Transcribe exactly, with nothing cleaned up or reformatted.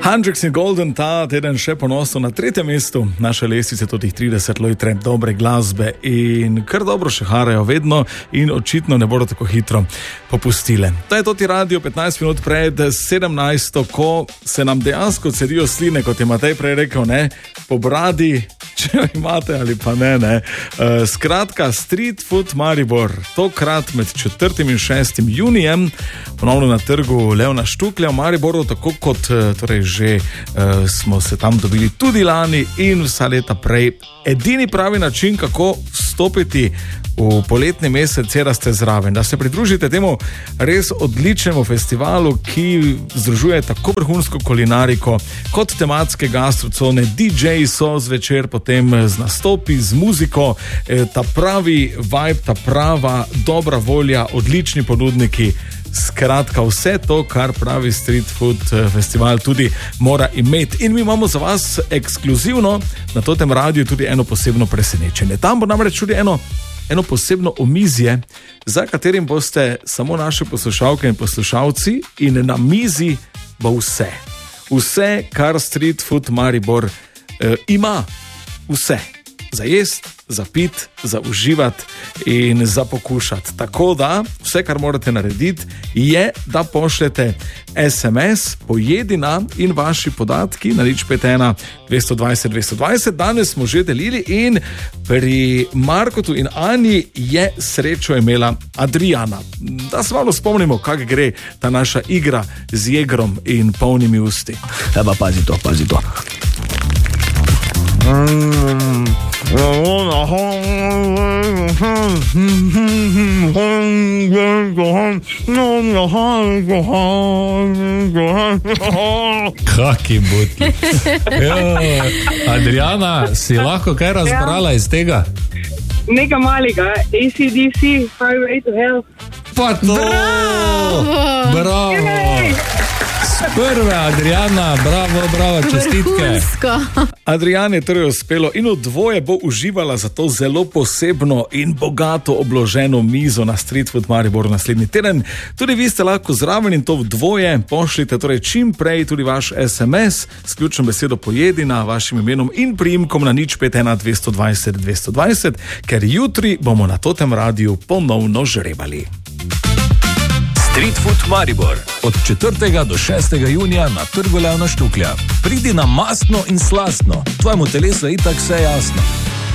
Hendrix in Golden ta teden še ponosno na tretjem mestu naše lestvice, tudi trideset lojtre dobre glasbe in kar dobro še harajo vedno in očitno ne bodo tako hitro popustile. To je Toti radio petnajst minut pred sedemnajsto, ko se nam dejansko cedijo sline, kot je Matej prej rekel, ne, po bradi, če jo imate ali pa ne, ne. Uh, skratka, Street Food Maribor, tokrat med četrtim in šestim junijem, ponovno na trgu Leona Štuklja v Mariboru, tako kot torej že uh, smo se tam dobili tudi lani in vsa leta prej. Edini pravi način, kako vstopiti v poletni mesec, je, da ste zraven, da se pridružite temu res odličnemu festivalu, ki združuje tako vrhunsko kulinariko kot tematske gastrocone, D J-ji so zvečer, potem z nastopi, z muziko, eh, ta pravi vibe, ta prava dobra volja, odlični ponudniki. Skratka, vse to, kar pravi Street Food Festival tudi mora imeti. In mi imamo za vas ekskluzivno na Totem radiju tudi eno posebno presenečenje. Tam bo namreč tudi eno, eno posebno omizje, za katerim boste samo naše poslušalke in poslušalci, in na mizi bo vse. Vse, kar Street Food Maribor eh, ima. Vse. Za jest, za pit, za uživati in za pokušati. Tako da, vse, kar morate narediti, je, da pošljete es em es pojedina in vaši podatki na nič pet ena dvesto dvajset dvesto dvajset. Danes smo že delili in pri Markotu in Ani je srečo imela Adriana. Da se malo spomnimo, kako gre ta naša igra z jegrom in polnimi usti. Eba, pazi to, pazi to. Mm. Kaki butli. Adriana, si lahko kaj razbrala iz tega? Nekaj malega, A C D C, Highway to Hell. Pa to! Bravo! Bravo! Prve, Adriana, bravo, bravo, čestitke. Adrian je torej uspelo in v dvoje bo uživala za to zelo posebno in bogato obloženo mizo na Street Food Maribor naslednji teden. Tudi vi ste lahko zraven in to v dvoje. Pošljite torej čim prej tudi vaš es em es s ključno besedo pojedina, vašim imenom in priimkom na nič pet ena dvesto dvajset dvesto dvajset, ker jutri bomo na Totem radiju ponovno žrebali. Street Food Maribor od četrtega do šestega junija na trgu Leona Štuklja. Pridi na mastno in slastno, tvojemu telesu je itak vse jasno.